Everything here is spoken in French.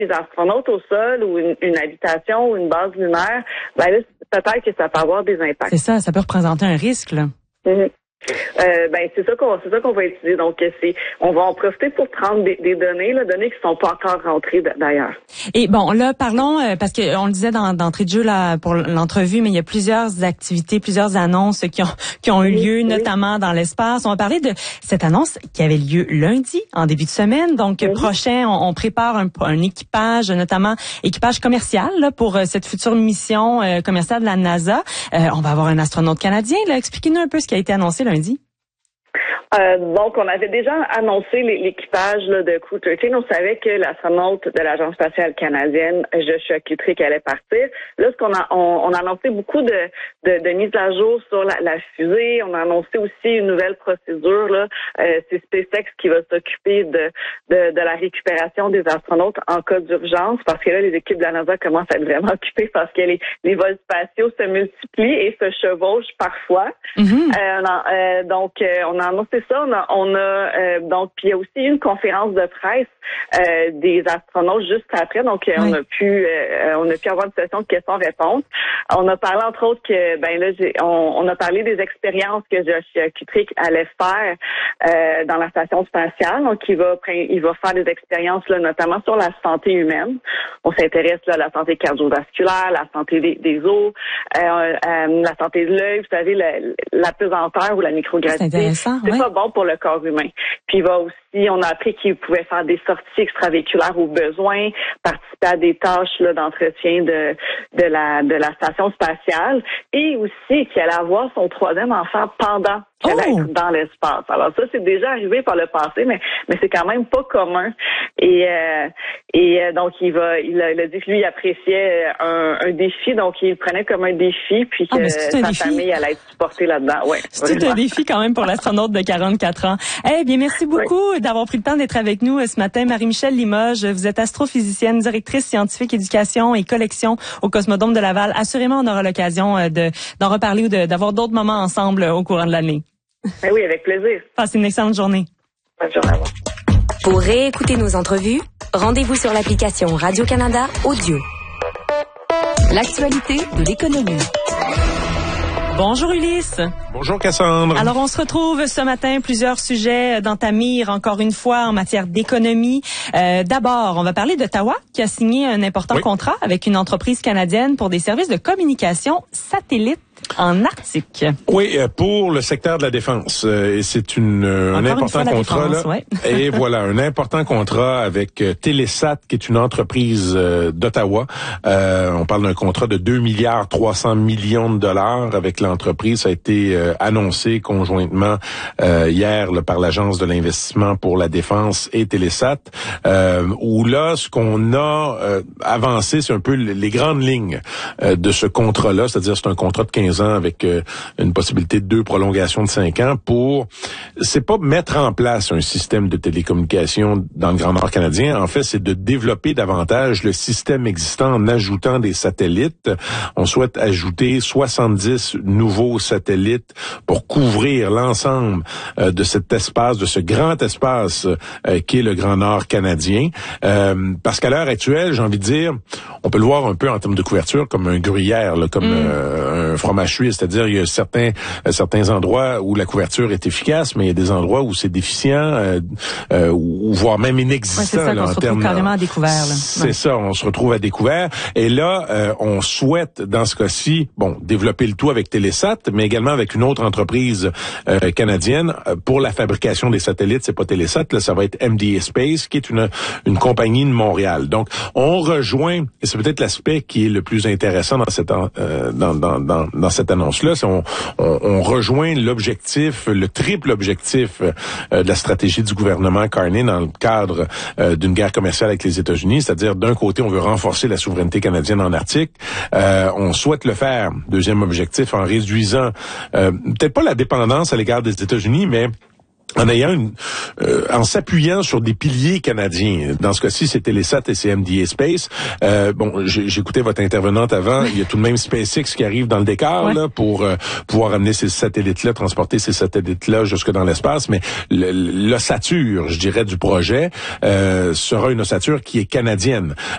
des astronautes au sol ou une habitation ou une base lunaire, ben là, peut-être que ça peut avoir des impacts. C'est ça peut représenter un risque, là. Mm-hmm. C'est ça qu'on va étudier. Donc on va en profiter pour prendre des données qui sont pas encore rentrées d'ailleurs. Et bon, là parlons parce que on le disait d'entrée de jeu là pour l'entrevue, mais il y a plusieurs activités, plusieurs annonces qui ont eu lieu, notamment dans l'espace. On va parler de cette annonce qui avait lieu lundi en début de semaine. Donc prochain, on prépare un équipage, notamment équipage commercial là, pour cette future mission commerciale de la NASA. On va avoir un astronaute canadien. Là, expliquez-nous un peu ce qui a été annoncé lundi. Donc, on avait déjà annoncé l'équipage de Crew 13. On savait que l'astronaute de l'Agence spatiale canadienne, Joshua Kutrick, allait partir. Là, on a annoncé beaucoup de mises à jour sur la fusée. On a annoncé aussi une nouvelle procédure. Là, c'est SpaceX qui va s'occuper de la récupération des astronautes en cas d'urgence, parce que là, les équipes de la NASA commencent à être vraiment occupées parce que les vols spatiaux se multiplient et se chevauchent parfois. Mm-hmm. Donc, on a annoncé ça. Donc, puis il y a aussi une conférence de presse des astronautes juste après. Donc, on a pu avoir une session de questions-réponses. On a parlé entre autres que on a parlé des expériences que Joshua Kutrick allait faire dans la station spatiale. Donc, il va faire des expériences là, notamment sur la santé humaine. On s'intéresse là à la santé cardiovasculaire, la santé des os, la santé de l'œil. Vous savez, la pesanteur ou la microgravité. C'est pas bon pour le corps humain. Puis on a appris qu'il pouvait faire des sorties extravéhiculaires au besoin, participer à des tâches là, d'entretien de la station spatiale, et aussi qu'il allait avoir son 3e enfant pendant qu'elle allait être dans l'espace. Alors ça, c'est déjà arrivé par le passé, mais c'est quand même pas commun. Et donc il a dit que lui il appréciait un défi, donc il le prenait comme un défi, puis que sa famille allait être supportée là-dedans. Ouais, c'est tout un défi quand même pour l'astronaute de 44 ans. Eh bien, merci beaucoup d'avoir pris le temps d'être avec nous ce matin. Marie-Michèle Limoges, vous êtes astrophysicienne, directrice scientifique éducation et collection au Cosmodome de Laval. Assurément, on aura l'occasion d'en reparler ou d'avoir d'autres moments ensemble au courant de l'année. Oui, avec plaisir. Passez une excellente journée. Bonne journée à vous. Pour réécouter nos entrevues, rendez-vous sur l'application Radio-Canada Audio. L'actualité de l'économie. Bonjour Ulysse. Bonjour Cassandre. Alors on se retrouve ce matin, plusieurs sujets dans ta mire, encore une fois en matière d'économie. D'abord, on va parler d'Ottawa qui a signé un important contrat avec une entreprise canadienne pour des services de communication satellite en Arctique. Oui, pour le secteur de la défense. Et c'est un important contrat. Défense, là. Et voilà, un important contrat avec Telesat, qui est une entreprise d'Ottawa. On parle d'un contrat de 2,3 milliards de dollars avec l'entreprise. Ça a été annoncé conjointement hier là, par l'Agence de l'investissement pour la défense et Telesat. Où là, ce qu'on a avancé, c'est un peu les grandes lignes de ce contrat-là. C'est-à-dire, c'est un contrat de 15 ans avec une possibilité de 2 prolongations de 5 ans c'est pas mettre en place un système de télécommunication dans le Grand Nord canadien. En fait, c'est de développer davantage le système existant en ajoutant des satellites. On souhaite ajouter 70 nouveaux satellites pour couvrir l'ensemble de cet espace, de ce grand espace qui est le Grand Nord canadien. Parce qu'à l'heure actuelle, j'ai envie de dire, on peut le voir un peu en termes de couverture comme un gruyère, là, comme un fromage suisse, c'est-à-dire il y a certains endroits où la couverture est efficace, mais il y a des endroits où c'est déficient, ou voire même inexistant. C'est ça, là, qu'on se retrouve carrément à découvert. Là. C'est ça, on se retrouve à découvert. Et là, on souhaite, dans ce cas-ci, développer le tout avec Telesat, mais également avec une autre entreprise canadienne pour la fabrication des satellites. C'est pas Telesat, là, ça va être MDA Space, qui est une compagnie de Montréal. Donc, on rejoint, et c'est peut-être l'aspect qui est le plus intéressant dans cette annonce-là, c'est on rejoint l'objectif, le triple objectif de la stratégie du gouvernement Carney dans le cadre d'une guerre commerciale avec les États-Unis, c'est-à-dire d'un côté, on veut renforcer la souveraineté canadienne en Arctique, on souhaite le faire, deuxième objectif, en réduisant peut-être pas la dépendance à l'égard des États-Unis, mais en ayant en s'appuyant sur des piliers canadiens. Dans ce cas-ci, c'est Telesat et c'est MDA Space. J'écoutais votre intervenante avant. Il y a tout de même SpaceX qui arrive dans le décor là pour pouvoir amener ces satellites-là, transporter ces satellites-là jusque dans l'espace. Mais l'ossature, je dirais, du projet sera une ossature qui est canadienne.